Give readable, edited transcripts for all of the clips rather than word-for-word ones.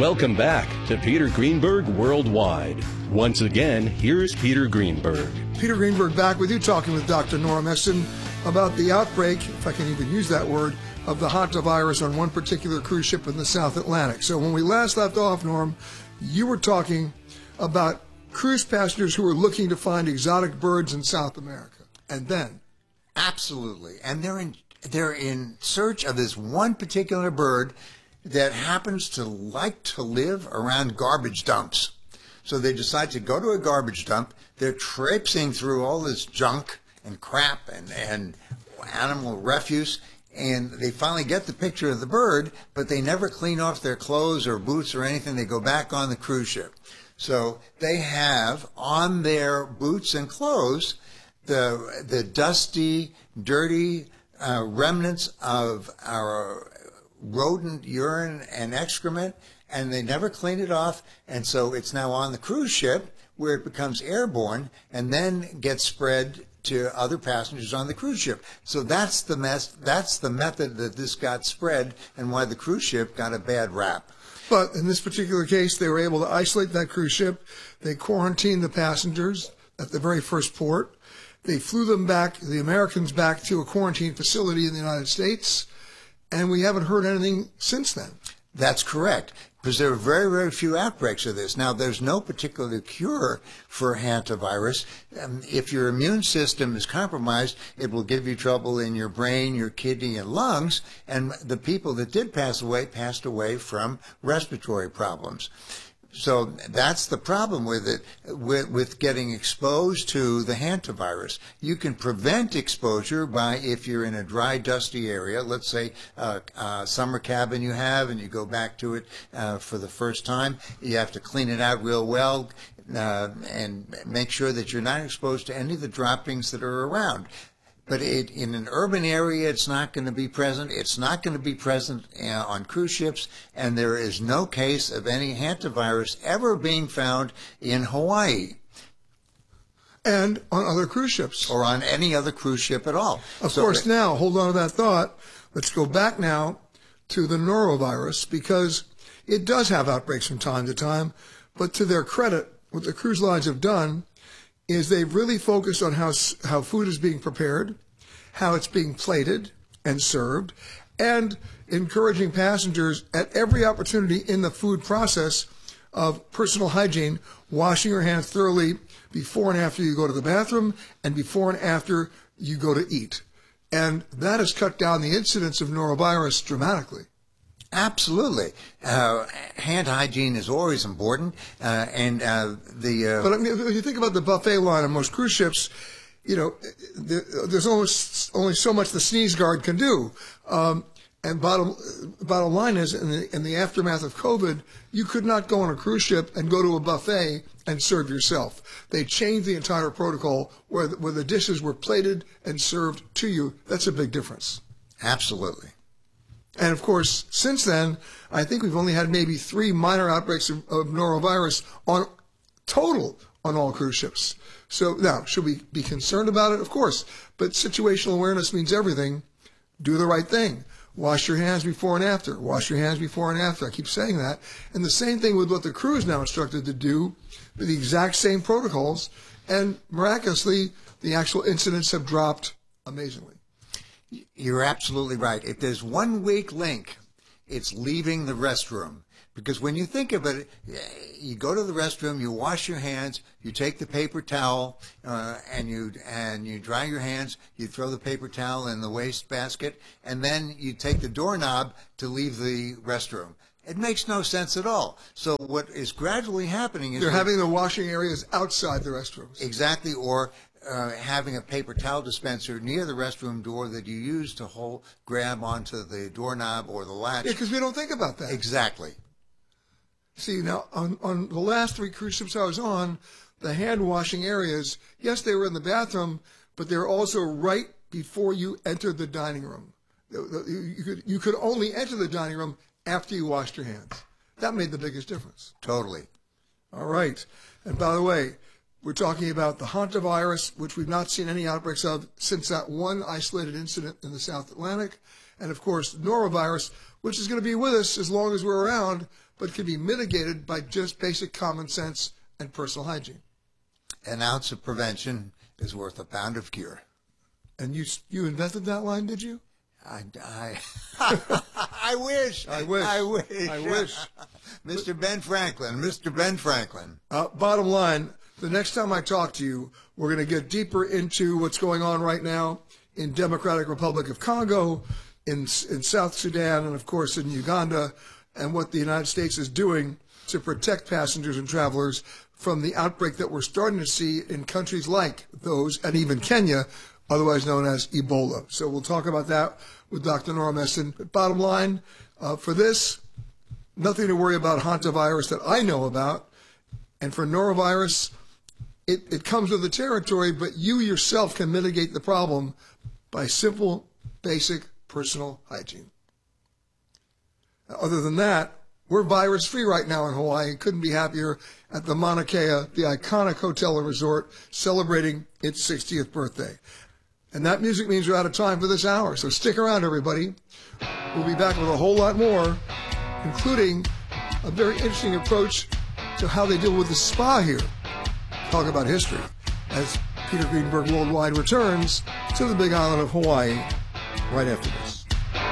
Welcome back to Peter Greenberg Worldwide. Once again, here's Peter Greenberg. Peter Greenberg back with you, talking with Dr. Nora Meston about the outbreak, if I can even use that word, of the hantavirus on one particular cruise ship in the South Atlantic. So when we last left off, Norm, you were talking about cruise passengers who were looking to find exotic birds in South America. And then? Absolutely. And they're in search of this one particular bird that happens to like to live around garbage dumps. So they decide to go to a garbage dump. They're traipsing through all this junk and crap and animal refuse, and they finally get the picture of the bird, but they never clean off their clothes or boots or anything. They go back on the cruise ship. So they have on their boots and clothes the dusty, dirty remnants of our rodent urine and excrement, and they never clean it off, and so it's now on the cruise ship where it becomes airborne and then gets spread to other passengers on the cruise ship. So that's the method that this got spread, and why the cruise ship got a bad rap. But in this particular case, they were able to isolate that cruise ship. They quarantined the passengers at the very first port. They flew them back, the Americans, back to a quarantine facility in the United States. And we haven't heard anything since then. That's correct, because there are very, very few outbreaks of this. Now, there's no particular cure for hantavirus. If your immune system is compromised, it will give you trouble in your brain, your kidney, and lungs. And the people that did pass away passed away from respiratory problems. So that's the problem with it, with getting exposed to the hantavirus. You can prevent exposure by, if you're in a dry, dusty area, let's say a summer cabin you have, and you go back to it for the first time. You have to clean it out real well and make sure that you're not exposed to any of the droppings that are around. But in an urban area, it's not going to be present. It's not going to be present on cruise ships, and there is no case of any hantavirus ever being found in Hawaii. And on other cruise ships. Or on any other cruise ship at all. Of course, now, hold on to that thought. Let's go back now to the norovirus, because it does have outbreaks from time to time. But to their credit, what the cruise lines have done is they've really focused on how food is being prepared, how it's being plated and served, and encouraging passengers at every opportunity in the food process of personal hygiene, washing your hands thoroughly before and after you go to the bathroom and before and after you go to eat. And that has cut down the incidence of norovirus dramatically. Absolutely. Hand hygiene is always important. But I mean, if you think about the buffet line on most cruise ships, you know, there's only so much the sneeze guard can do. And bottom line is, in the aftermath of COVID, you could not go on a cruise ship and go to a buffet and serve yourself. They changed the entire protocol where the dishes were plated and served to you. That's a big difference. Absolutely. And, of course, since then, I think we've only had maybe 3 minor outbreaks of norovirus total on all cruise ships. So now, should we be concerned about it? Of course. But situational awareness means everything. Do the right thing. Wash your hands before and after. Wash your hands before and after. I keep saying that. And the same thing with what the crew is now instructed to do, with the exact same protocols. And miraculously, the actual incidents have dropped amazingly. You're absolutely right. If there's one weak link, it's leaving the restroom. Because when you think of it, you go to the restroom, you wash your hands, you take the paper towel, and you dry your hands, you throw the paper towel in the waste basket, and then you take the doorknob to leave the restroom. It makes no sense at all. So what is gradually happening is... They're having the washing areas outside the restrooms. Exactly, or having a paper towel dispenser near the restroom door that you use to grab onto the doorknob or the latch. Yeah, because we don't think about that. Exactly. See, now, on the last 3 cruise ships I was on, the hand-washing areas, yes, they were in the bathroom, but they were also right before you entered the dining room. You could only enter the dining room after you washed your hands. That made the biggest difference. Totally. All right. And by the way, we're talking about the hantavirus, which we've not seen any outbreaks of since that one isolated incident in the South Atlantic. And, of course, norovirus, which is going to be with us as long as we're around, but can be mitigated by just basic common sense and personal hygiene. An ounce of prevention is worth a pound of cure. And you invented that line, did you? I wish. I wish. Mr. Ben Franklin. Bottom line, the next time I talk to you, we're going to get deeper into what's going on right now in Democratic Republic of Congo, in South Sudan, and of course in Uganda, and what the United States is doing to protect passengers and travelers from the outbreak that we're starting to see in countries like those, and even Kenya, otherwise known as Ebola. So we'll talk about that with Dr. Nora Meston. But bottom line, for this, nothing to worry about hantavirus that I know about. And for norovirus, it comes with the territory, but you yourself can mitigate the problem by simple, basic personal hygiene. Other than that, we're virus-free right now in Hawaii. Couldn't be happier at the Mauna Kea, the iconic hotel and resort, celebrating its 60th birthday. And that music means we're out of time for this hour, so stick around, everybody. We'll be back with a whole lot more, including a very interesting approach to how they deal with the spa here. Talk about history, as Peter Greenberg Worldwide returns to the Big Island of Hawaii right after this.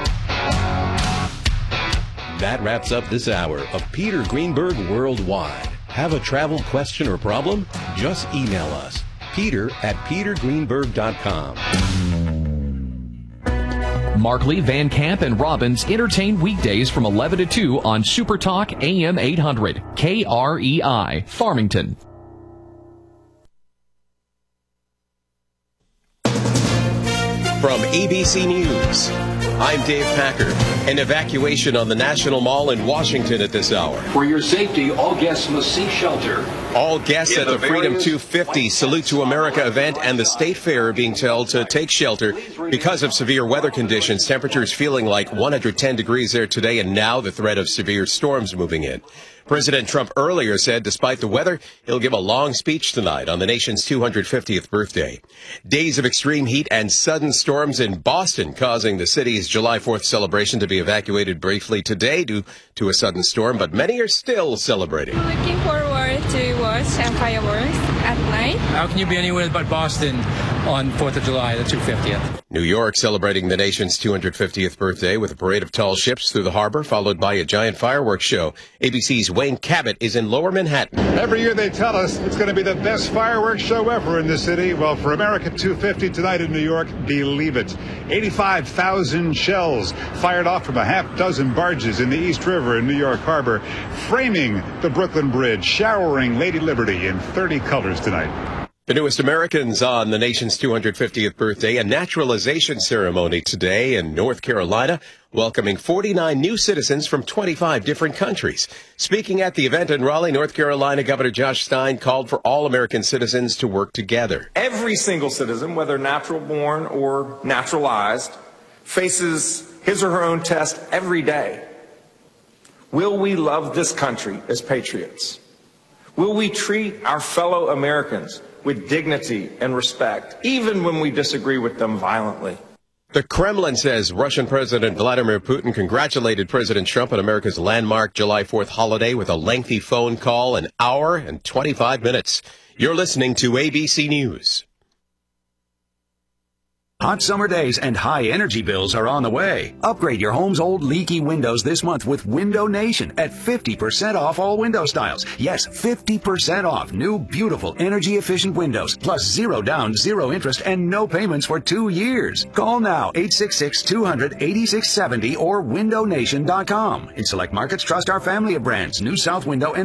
That wraps up this hour of Peter Greenberg Worldwide. Have a travel question or problem? Just email us, peter@petergreenberg.com. Markley, Van Camp, and Robbins entertain weekdays from 11 to 2 on Super Talk AM 800, KREI, Farmington. From ABC News, I'm Dave Packer. An evacuation on the National Mall in Washington at this hour. For your safety, all guests must seek shelter. All guests at the Freedom 250 Salute to America event and the State Fair are being told to take shelter because of severe weather conditions. Temperatures feeling like 110 degrees there today, and now the threat of severe storms moving in. President Trump earlier said despite the weather, he'll give a long speech tonight on the nation's 250th birthday. Days of extreme heat and sudden storms in Boston causing the city's July 4th celebration to be evacuated briefly today due to a sudden storm, but many are still celebrating. Looking forward to watch fireworks at night. How can you be anywhere but Boston on 4th of July, the 250th? New York celebrating the nation's 250th birthday with a parade of tall ships through the harbor, followed by a giant fireworks show. ABC's Wayne Cabot is in Lower Manhattan. Every year they tell us it's going to be the best fireworks show ever in the city. Well, for America 250 tonight in New York, believe it. 85,000 shells fired off from a half dozen barges in the East River in New York Harbor, framing the Brooklyn Bridge, showering Lady Liberty in 30 colors tonight. The newest Americans on the nation's 250th birthday, a naturalization ceremony today in North Carolina, welcoming 49 new citizens from 25 different countries. Speaking at the event in Raleigh, North Carolina, Governor Josh Stein called for all American citizens to work together. Every single citizen, whether natural born or naturalized, faces his or her own test every day. Will we love this country as patriots? Will we treat our fellow Americans with dignity and respect, even when we disagree with them violently? The Kremlin says Russian President Vladimir Putin congratulated President Trump on America's landmark July 4th holiday with a lengthy phone call, an hour and 25 minutes. You're listening to ABC News. Hot summer days and high energy bills are on the way. Upgrade your home's old leaky windows this month with Window Nation at 50% off all window styles. Yes, 50% off new, beautiful, energy-efficient windows, plus zero down, zero interest, and no payments for 2 years. Call now, 866-200-8670 or windownation.com. In select markets, trust our family of brands. New South Window and